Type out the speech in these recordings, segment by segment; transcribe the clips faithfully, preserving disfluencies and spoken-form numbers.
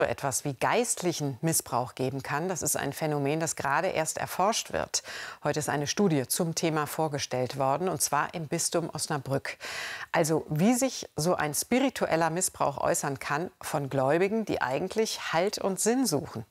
so etwas wie geistlichen Missbrauch geben kann. Das ist ein Phänomen, das gerade erst erforscht wird. Heute ist eine Studie zum Thema vorgestellt worden, und zwar im Bistum Osnabrück. Also wie sich so ein spiritueller Missbrauch äußern kann von Gläubigen, die eigentlich Halt und Sinn suchen.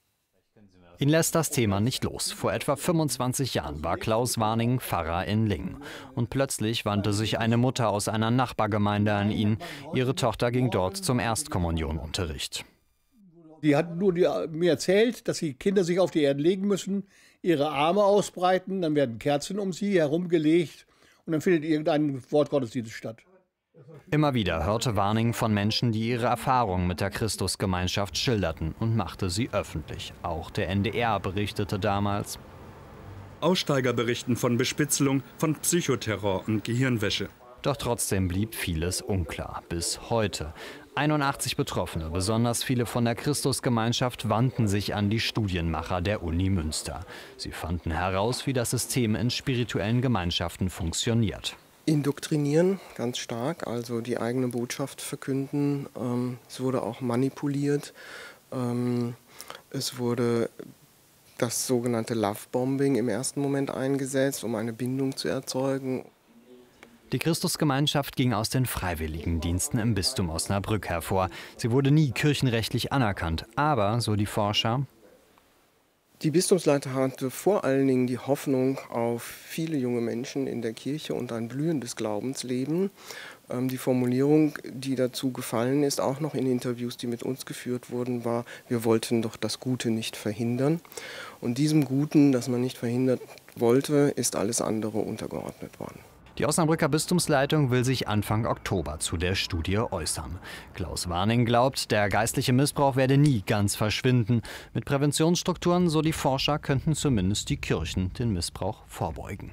Ihn lässt das Thema nicht los. Vor etwa fünfundzwanzig Jahren war Klaus Warning Pfarrer in Lingen. Und plötzlich wandte sich eine Mutter aus einer Nachbargemeinde an ihn. Ihre Tochter ging dort zum Erstkommunionunterricht. Die hat nur die, mir erzählt, dass die Kinder sich auf die Erde legen müssen, ihre Arme ausbreiten, dann werden Kerzen um sie herumgelegt und dann findet irgendein Wortgottesdienst statt. Immer wieder hörte Warning von Menschen, die ihre Erfahrungen mit der Christusgemeinschaft schilderten, und machte sie öffentlich. Auch der N D R berichtete damals. Aussteiger berichten von Bespitzelung, von Psychoterror und Gehirnwäsche. Doch trotzdem blieb vieles unklar. Bis heute. einundachtzig Betroffene, besonders viele von der Christusgemeinschaft, wandten sich an die Studienmacher der Uni Münster. Sie fanden heraus, wie das System in spirituellen Gemeinschaften funktioniert. Indoktrinieren, ganz stark, also die eigene Botschaft verkünden. Ähm, es wurde auch manipuliert. Ähm, es wurde das sogenannte Lovebombing im ersten Moment eingesetzt, um eine Bindung zu erzeugen. Die Christusgemeinschaft ging aus den Freiwilligendiensten im Bistum Osnabrück hervor. Sie wurde nie kirchenrechtlich anerkannt. Aber, so die Forscher, die Bistumsleiter hatte vor allen Dingen die Hoffnung auf viele junge Menschen in der Kirche und ein blühendes Glaubensleben. Ähm, die Formulierung, die dazu gefallen ist, auch noch in Interviews, die mit uns geführt wurden, war: Wir wollten doch das Gute nicht verhindern. Und diesem Guten, das man nicht verhindern wollte, ist alles andere untergeordnet worden. Die Osnabrücker Bistumsleitung will sich Anfang Oktober zu der Studie äußern. Klaus Warning glaubt, der geistliche Missbrauch werde nie ganz verschwinden. Mit Präventionsstrukturen, so die Forscher, könnten zumindest die Kirchen den Missbrauch vorbeugen.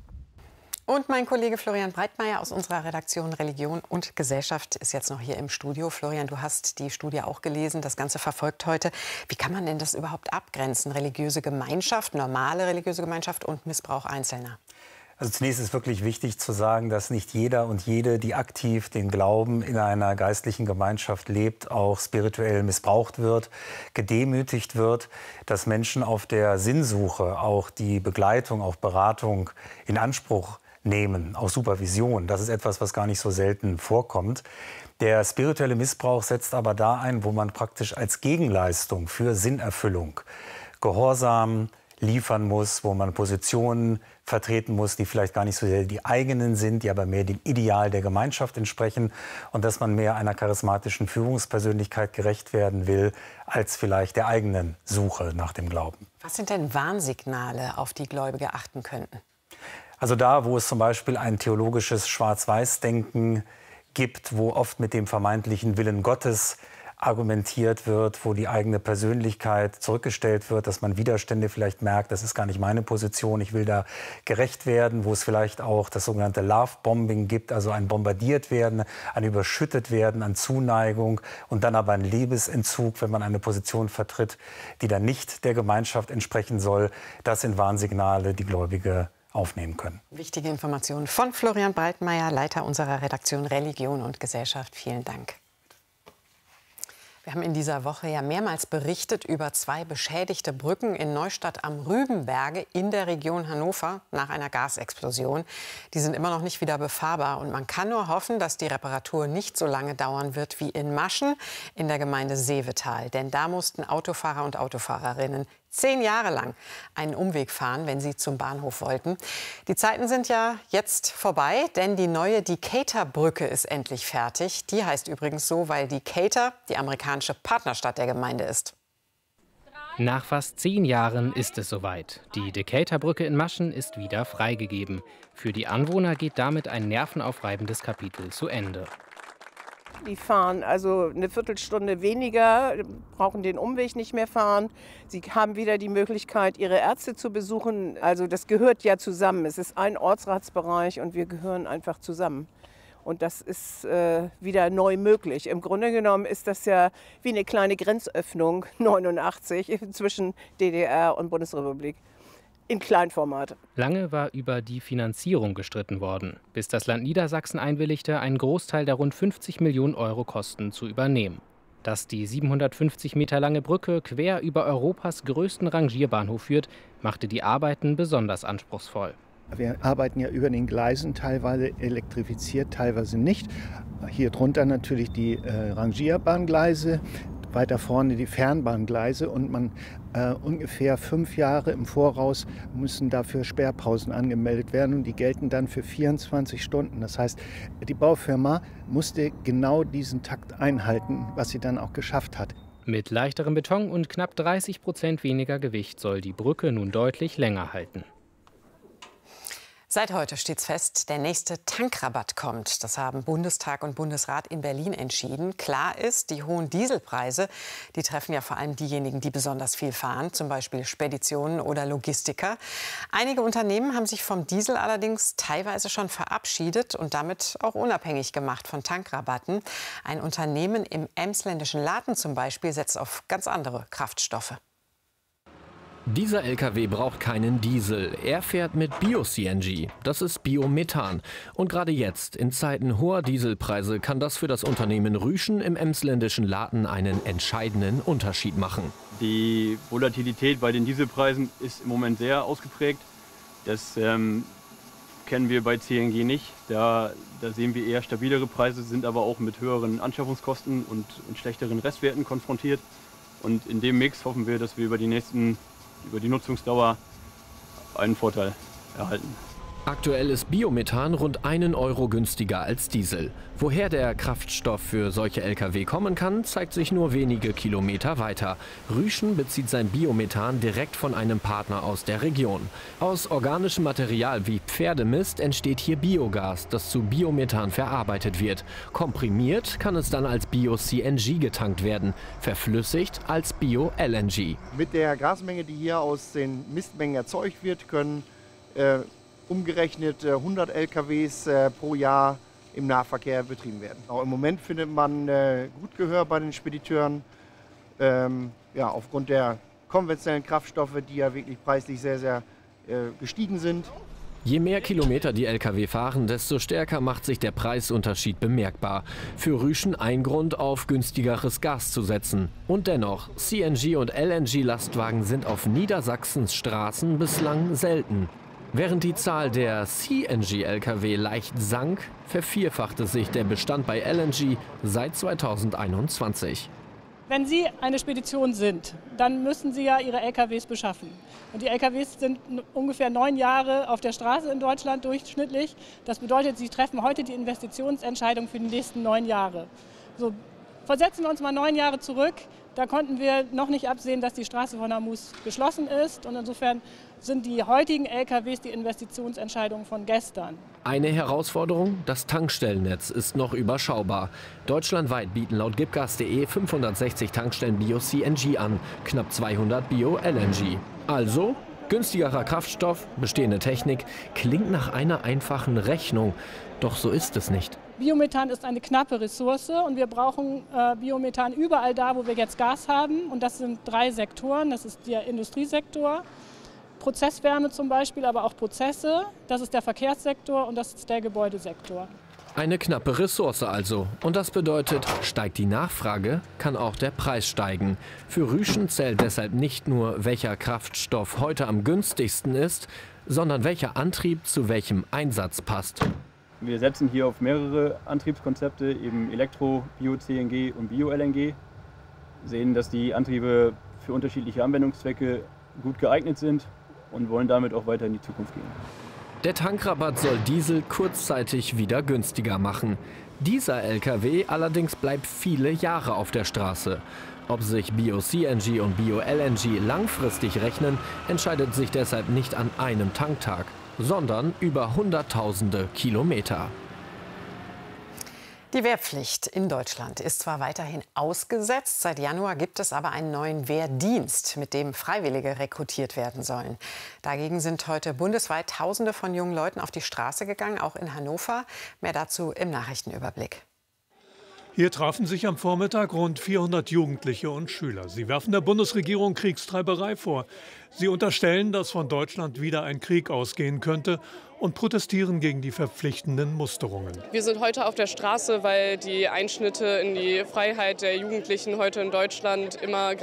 Und mein Kollege Florian Breitmeier aus unserer Redaktion Religion und Gesellschaft ist jetzt noch hier im Studio. Florian, du hast die Studie auch gelesen, das Ganze verfolgt heute. Wie kann man denn das überhaupt abgrenzen? Religiöse Gemeinschaft, normale religiöse Gemeinschaft und Missbrauch Einzelner? Also zunächst ist wirklich wichtig zu sagen, dass nicht jeder und jede, die aktiv den Glauben in einer geistlichen Gemeinschaft lebt, auch spirituell missbraucht wird, gedemütigt wird, dass Menschen auf der Sinnsuche auch die Begleitung, auch Beratung in Anspruch nehmen, auch Supervision. Das ist etwas, was gar nicht so selten vorkommt. Der spirituelle Missbrauch setzt aber da ein, wo man praktisch als Gegenleistung für Sinnerfüllung Gehorsam liefern muss, wo man Positionen vertreten muss, die vielleicht gar nicht so sehr die eigenen sind, die aber mehr dem Ideal der Gemeinschaft entsprechen, und dass man mehr einer charismatischen Führungspersönlichkeit gerecht werden will, als vielleicht der eigenen Suche nach dem Glauben. Was sind denn Warnsignale, auf die Gläubige achten könnten? Also da, wo es zum Beispiel ein theologisches Schwarz-Weiß-Denken gibt, wo oft mit dem vermeintlichen Willen Gottes argumentiert wird, wo die eigene Persönlichkeit zurückgestellt wird, dass man Widerstände vielleicht merkt, das ist gar nicht meine Position, ich will da gerecht werden, wo es vielleicht auch das sogenannte Lovebombing gibt, also ein bombardiert werden, ein überschüttet werden an Zuneigung und dann aber ein Liebesentzug, wenn man eine Position vertritt, die dann nicht der Gemeinschaft entsprechen soll. Das sind Warnsignale, die Gläubige aufnehmen können. Wichtige Informationen von Florian Breitmeier, Leiter unserer Redaktion Religion und Gesellschaft. Vielen Dank. Wir haben in dieser Woche ja mehrmals berichtet über zwei beschädigte Brücken in Neustadt am Rübenberge in der Region Hannover nach einer Gasexplosion. Die sind immer noch nicht wieder befahrbar und man kann nur hoffen, dass die Reparatur nicht so lange dauern wird wie in Maschen in der Gemeinde Seevetal. Denn da mussten Autofahrer und Autofahrerinnen zehn Jahre lang einen Umweg fahren, wenn sie zum Bahnhof wollten. Die Zeiten sind ja jetzt vorbei, denn die neue Decatur-Brücke ist endlich fertig. Die heißt übrigens so, weil Decatur die amerikanische Partnerstadt der Gemeinde ist. Nach fast zehn Jahren ist es soweit. Die Decatur-Brücke in Maschen ist wieder freigegeben. Für die Anwohner geht damit ein nervenaufreibendes Kapitel zu Ende. Die fahren also eine Viertelstunde weniger, brauchen den Umweg nicht mehr fahren. Sie haben wieder die Möglichkeit, ihre Ärzte zu besuchen. Also das gehört ja zusammen. Es ist ein Ortsratsbereich und wir gehören einfach zusammen. Und das ist äh, wieder neu möglich. Im Grunde genommen ist das ja wie eine kleine Grenzöffnung neunundachtzig zwischen D D R und Bundesrepublik. In Kleinformat. Lange war über die Finanzierung gestritten worden, bis das Land Niedersachsen einwilligte, einen Großteil der rund fünfzig Millionen Euro Kosten zu übernehmen. Dass die siebenhundertfünfzig Meter lange Brücke quer über Europas größten Rangierbahnhof führt, machte die Arbeiten besonders anspruchsvoll. Wir arbeiten ja über den Gleisen, teilweise elektrifiziert, teilweise nicht. Hier drunter natürlich die äh, Rangierbahngleise, weiter vorne die Fernbahngleise und man äh, ungefähr fünf Jahre im Voraus müssen dafür Sperrpausen angemeldet werden und die gelten dann für vierundzwanzig Stunden. Das heißt, die Baufirma musste genau diesen Takt einhalten, was sie dann auch geschafft hat. Mit leichterem Beton und knapp dreißig Prozent weniger Gewicht soll die Brücke nun deutlich länger halten. Seit heute steht's fest, der nächste Tankrabatt kommt. Das haben Bundestag und Bundesrat in Berlin entschieden. Klar ist, die hohen Dieselpreise, die treffen ja vor allem diejenigen, die besonders viel fahren, zum Beispiel Speditionen oder Logistiker. Einige Unternehmen haben sich vom Diesel allerdings teilweise schon verabschiedet und damit auch unabhängig gemacht von Tankrabatten. Ein Unternehmen im emsländischen Laden zum Beispiel setzt auf ganz andere Kraftstoffe. Dieser L K W braucht keinen Diesel. Er fährt mit Bio-C N G. Das ist Biomethan. Und gerade jetzt, in Zeiten hoher Dieselpreise, kann das für das Unternehmen Rüschen im emsländischen Laden einen entscheidenden Unterschied machen. Die Volatilität bei den Dieselpreisen ist im Moment sehr ausgeprägt. Das ähm, kennen wir bei C N G nicht. Da, da sehen wir eher stabilere Preise, sind aber auch mit höheren Anschaffungskosten und, und schlechteren Restwerten konfrontiert. Und in dem Mix hoffen wir, dass wir über die nächsten über die Nutzungsdauer einen Vorteil erhalten. Aktuell ist Biomethan rund einen Euro günstiger als Diesel. Woher der Kraftstoff für solche L K W kommen kann, zeigt sich nur wenige Kilometer weiter. Rüschen bezieht sein Biomethan direkt von einem Partner aus der Region. Aus organischem Material wie Pferdemist entsteht hier Biogas, das zu Biomethan verarbeitet wird. Komprimiert kann es dann als Bio-C N G getankt werden, verflüssigt als Bio-L N G. Mit der Gasmenge, die hier aus den Mistmengen erzeugt wird, können äh, umgerechnet hundert L K Ws äh, pro Jahr im Nahverkehr betrieben werden. Auch im Moment findet man äh, gut Gehör bei den Spediteuren, ähm, ja, aufgrund der konventionellen Kraftstoffe, die ja wirklich preislich sehr, sehr äh, gestiegen sind. Je mehr Kilometer die L K W fahren, desto stärker macht sich der Preisunterschied bemerkbar. Für Rüschen ein Grund, auf günstigeres Gas zu setzen. Und dennoch, C N G- und L N G-Lastwagen sind auf Niedersachsens Straßen bislang selten. Während die Zahl der C N G-L K W leicht sank, vervierfachte sich der Bestand bei L N G seit zweitausendeinundzwanzig. Wenn Sie eine Spedition sind, dann müssen Sie ja Ihre L K Ws beschaffen. Und die L K Ws sind ungefähr neun Jahre auf der Straße in Deutschland durchschnittlich. Das bedeutet, Sie treffen heute die Investitionsentscheidung für die nächsten neun Jahre. So, versetzen wir uns mal neun Jahre zurück. Da konnten wir noch nicht absehen, dass die Straße von Amus geschlossen ist. Und insofern sind die heutigen L K Ws die Investitionsentscheidungen von gestern. Eine Herausforderung, das Tankstellennetz ist noch überschaubar. Deutschlandweit bieten laut gibgas punkt de fünfhundertsechzig Tankstellen Bio-C N G an, knapp zweihundert Bio-L N G. Also günstigerer Kraftstoff, bestehende Technik, klingt nach einer einfachen Rechnung. Doch so ist es nicht. Biomethan ist eine knappe Ressource und wir brauchen äh, Biomethan überall da, wo wir jetzt Gas haben. Und das sind drei Sektoren. Das ist der Industriesektor, Prozesswärme zum Beispiel, aber auch Prozesse. Das ist der Verkehrssektor und das ist der Gebäudesektor. Eine knappe Ressource also. Und das bedeutet, steigt die Nachfrage, kann auch der Preis steigen. Für Rüschen zählt deshalb nicht nur, welcher Kraftstoff heute am günstigsten ist, sondern welcher Antrieb zu welchem Einsatz passt. Wir setzen hier auf mehrere Antriebskonzepte, eben Elektro, Bio-C N G und Bio-L N G. Sehen, dass die Antriebe für unterschiedliche Anwendungszwecke gut geeignet sind und wollen damit auch weiter in die Zukunft gehen. Der Tankrabatt soll Diesel kurzzeitig wieder günstiger machen. Dieser L K W allerdings bleibt viele Jahre auf der Straße. Ob sich Bio-C N G und Bio-L N G langfristig rechnen, entscheidet sich deshalb nicht an einem Tanktag, sondern über Hunderttausende Kilometer. Die Wehrpflicht in Deutschland ist zwar weiterhin ausgesetzt, seit Januar gibt es aber einen neuen Wehrdienst, mit dem Freiwillige rekrutiert werden sollen. Dagegen sind heute bundesweit Tausende von jungen Leuten auf die Straße gegangen, auch in Hannover. Mehr dazu im Nachrichtenüberblick. Hier trafen sich am Vormittag rund vierhundert Jugendliche und Schüler. Sie werfen der Bundesregierung Kriegstreiberei vor. Sie unterstellen, dass von Deutschland wieder ein Krieg ausgehen könnte und protestieren gegen die verpflichtenden Musterungen. Wir sind heute auf der Straße, weil die Einschnitte in die Freiheit der Jugendlichen heute in Deutschland immer